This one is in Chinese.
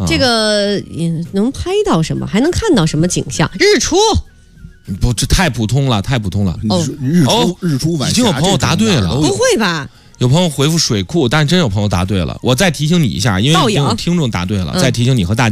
这个能拍到什么？还能看到什么景象？日出。 不，这太普通了，太普通了。 日出晚霞， 已经有朋友答对了， 不会吧？ 有朋友回复水库，但真有朋友答对了。我再提醒你一下，因为已经有听众答对了，再提醒你和大家。